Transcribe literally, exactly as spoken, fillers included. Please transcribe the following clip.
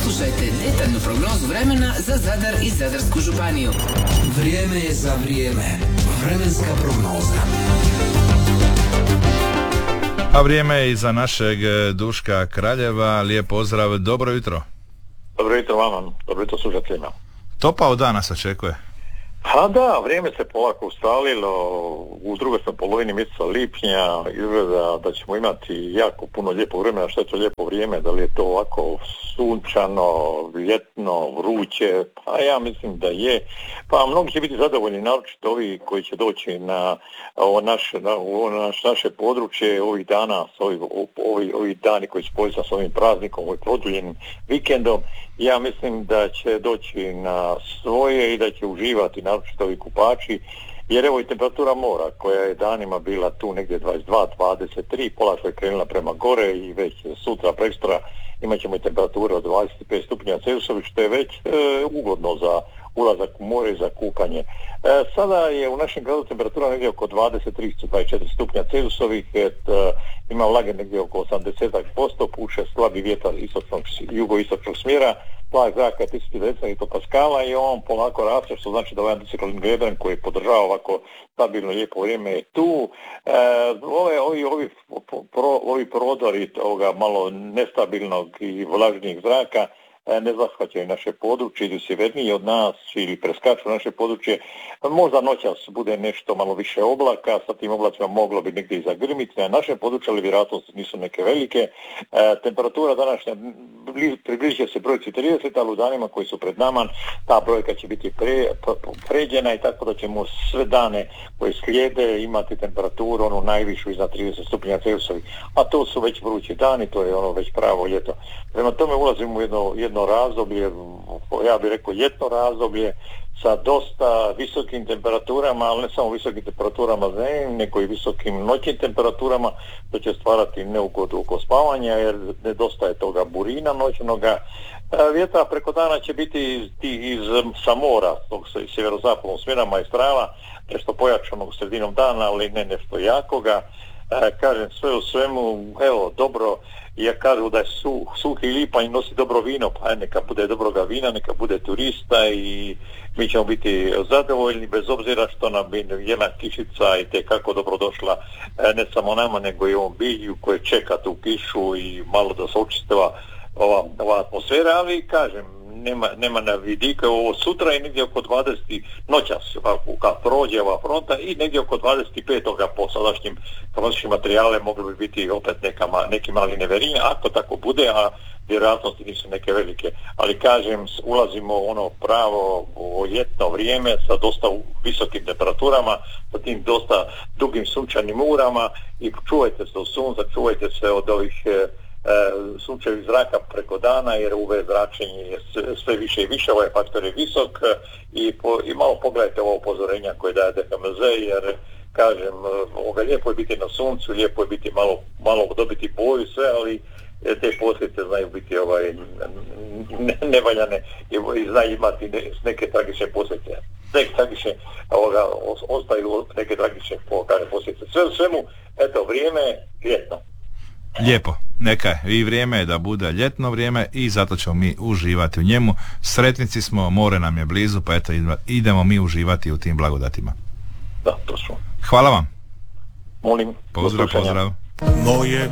Poslušajte detaljnu prognozu vremena za Zadar i Zadarsku županiju. Vrijeme je za vrijeme. Vremenska prognoza. A vrijeme je i za našeg Duška Kraljeva. Lijep pozdrav, dobro jutro. Dobro jutro vama, dobro jutro slušateljima. Topao dan nas očekuje. Pa da, vrijeme se polako ustalilo, u drugoj smo polovini mjeseca lipnja, izgleda da ćemo imati jako puno lijepog vremena. Što je to lijepo vrijeme, da li je to ovako sunčano, ljetno, vruće, pa ja mislim da je. Pa mnogi će biti zadovoljni, naročito ovi koji će doći na ovo naše, na, ovo naš, naše područje ovih dana, ovi, ovi, ovi dani koji su povezani s ovim praznikom, ovim produljenim vikendom. Ja mislim da će doći na svoje i da će uživati, naročito ovi kupači, jer evo i temperatura mora koja je danima bila tu negdje dvadeset dva dvadeset tri, polako je krenula prema gore i već sutra, prekstra imat ćemo i temperaturu od dvadeset pet stupnja Celzijusovih, što je već e, ugodno za ulazak u more i za kupanje. E, sada je u našem gradu temperatura negdje oko dvadeset tri do dvadeset četiri stupnja Celzijusovih, et, e, ima vlage negdje oko osamdeset posto, puše slabi vjetar istočnog, jugoistočnog smjera, tlak zraka je tisuću devetsto hektopaskala i on polako raste, što znači da ovaj anticiklon Grebren koji podržava ovako stabilno lijepo vrijeme je tu. E, ove, ovi, ovi, pro, ovi prodori ovoga malo nestabilnog i vlažnijeg zraka ne zahvaćaju naše područje, ili sjeverniji od nas ili preskaču naše područje. Možda noćas bude nešto malo više oblaka, sa tim oblacima moglo bi negdje i zagrmiti na našem području, ali vjerojatno nisu neke velike. E, temperatura današnja približuje se brojci trideset, ali u danima koji su pred nama ta brojka će biti pre, pređena i tako da ćemo sve dane koje slijede imati temperaturu onu najvišu iznad trideset stupnja Celzijusovih, a to su već vrući dani, to je ono već pravo ljeto. Prema tome ulazimo u jedno, jedno razdoblje, ja bih rekao ljetno razdoblje sa dosta visokim temperaturama, ali ne samo visokim temperaturama dnevnim, nego i visokim noćnim temperaturama, to će stvarati neugodu oko spavanja jer nedostaje toga burina noćnoga. Vjetra preko dana će biti iz, iz sa mora, tog sjeverozapadnog smjera maestrala, nešto pojačanog sredinom dana, ali ne nešto jakoga. E, kažem, sve u svemu, evo, dobro, ja kažu da je su, suhi lipanj nosi dobro vino, pa neka bude dobroga vina, neka bude turista i mi ćemo biti zadovoljni, bez obzira što nam bi jedna kišica i tekako dobrodošla, e, ne samo nama, nego i ovom bilju koje čeka tu kišu i malo da se očistava ova, ova atmosfera, ali kažem, nema, nema na vidike, ovo sutra je negdje oko dvadeset noćas, kad prođe ova fronta i negdje oko dvadeset pet po sadašnjim klasičnim materijale mogli bi biti opet neka, neki mali neverinje, ako tako bude, a vjerojatnosti nisu neke velike, ali kažem, ulazimo u ono pravo ljetno vrijeme sa dosta visokim temperaturama, sa tim dosta dugim sunčanim urama i čuvajte se od sunca, čuvajte se od ovih E, sunčevih zraka preko dana jer U V zračenje je sve više i više, ovaj faktor je visok i, po, i malo pogledajte ovo upozorenja koje daje D H M Z jer kažem, ovoga, lijepo je biti na suncu, lijepo je biti malo, malo dobiti boju sve, ali te posljedice znaju biti ovaj, ne, nevaljane i, i znaju imati ne, neke tragične posljedice. Neke tragične, ovoga, ostaju neke tragične posljedice. Sve u svemu, eto, vrijeme ljetno. Lijepo, neka je. I vrijeme je da bude ljetno vrijeme i zato ćemo mi uživati u njemu. Sretnici smo, more nam je blizu, pa eto idemo mi uživati u tim blagodatima. Da, to smo. Hvala vam. Molim. Pozdrav, pozdrav. Moje